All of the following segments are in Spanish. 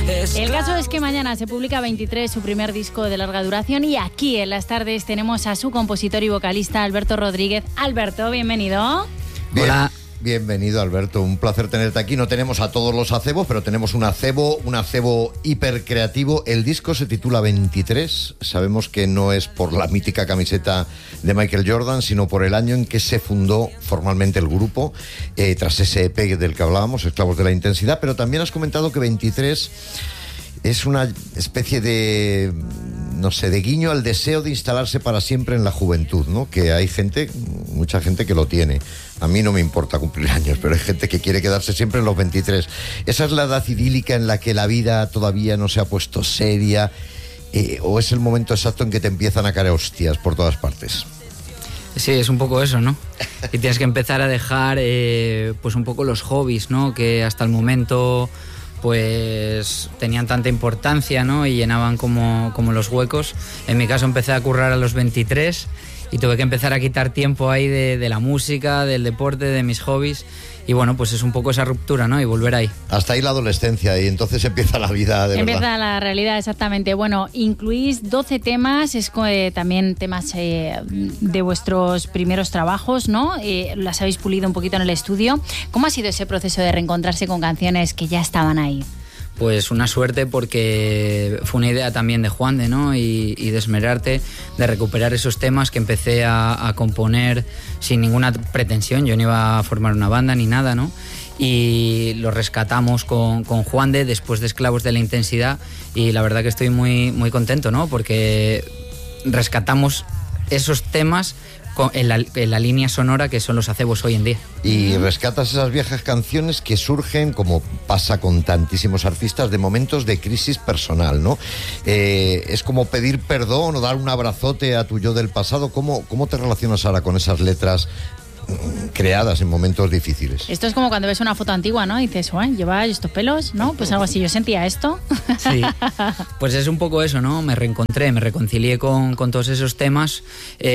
El caso es que mañana se publica 23, su primer disco de larga duración, y aquí en las tardes tenemos a su compositor y vocalista Alberto Rodríguez. Alberto, bienvenido. Bien. Hola. Bienvenido, Alberto, un placer tenerte aquí. No tenemos a todos los acebos, pero tenemos un acebo hiper creativo. El disco se titula 23. Sabemos que no es por la mítica camiseta de Michael Jordan, sino por el año en que se fundó formalmente el grupo, tras ese EP del que hablábamos, Esclavos de la Intensidad. Pero también has comentado que 23 es una especie de, no sé, de guiño al deseo de instalarse para siempre en la juventud, ¿no? Que hay gente, mucha gente que lo tiene. A mí no me importa cumplir años, pero hay gente que quiere quedarse siempre en los 23. Esa es la edad idílica en la que la vida todavía no se ha puesto seria, o es el momento exacto en que te empiezan a caer hostias por todas partes. Sí, es un poco eso, ¿no? Y tienes que empezar a dejar pues un poco los hobbies, ¿no? Que hasta el momento pues tenían tanta importancia, ¿no? Y llenaban como los huecos. En mi caso empecé a currar a los 23 y tuve que empezar a quitar tiempo ahí de la música, del deporte, de mis hobbies. Y bueno, pues es un poco esa ruptura, ¿no? Y volver ahí. Hasta ahí la adolescencia y entonces empieza la vida de Empieza verdad. la realidad, exactamente. Bueno, incluís 12 temas, es también temas de vuestros primeros trabajos, ¿no? Las habéis pulido un poquito en el estudio. ¿Cómo ha sido ese proceso de reencontrarse con canciones que ya estaban ahí? Pues una suerte, porque fue una idea también de Juande, ¿no? Y de Esmerarte, de recuperar esos temas que empecé a componer sin ninguna pretensión. Yo no iba a formar una banda ni nada, ¿no? Y lo rescatamos con Juande después de Esclavos de la Intensidad, y la verdad que estoy muy, muy contento, ¿no? Porque rescatamos esos temas en la línea sonora que son los acebos hoy en día. Y rescatas esas viejas canciones que surgen, como pasa con tantísimos artistas, de momentos de crisis personal, ¿no? Es como pedir perdón o dar un abrazote a tu yo del pasado. ¿Cómo te relacionas ahora con esas letras creadas en momentos difíciles? Esto es como cuando ves una foto antigua, ¿no? Y dices, ¿lleva estos pelos? ¿No? Pues algo así, yo sentía esto. Sí, pues es un poco eso, ¿no? Me reconcilié con todos esos temas,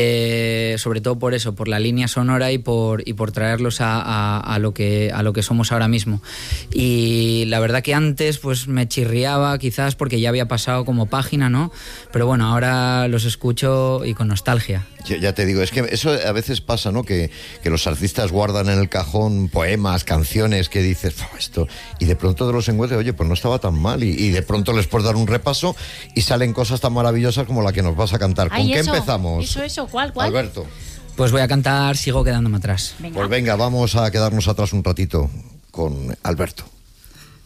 sobre todo por eso, por la línea sonora y por traerlos a lo que somos ahora mismo. Y la verdad que antes pues me chirriaba quizás porque ya había pasado como página, ¿no? Pero bueno, ahora los escucho y con nostalgia. Ya te digo, es que eso a veces pasa, ¿no? Que los artistas guardan en el cajón poemas, canciones que dices, esto, y de pronto te los encuentras, oye, pues no estaba tan mal, y de pronto les puedes dar un repaso y salen cosas tan maravillosas como la que nos vas a cantar. ¿Con qué empezamos? ¿Cuál? Alberto. Pues voy a cantar Sigo quedándome atrás. Pues venga, vamos a quedarnos atrás un ratito con Alberto.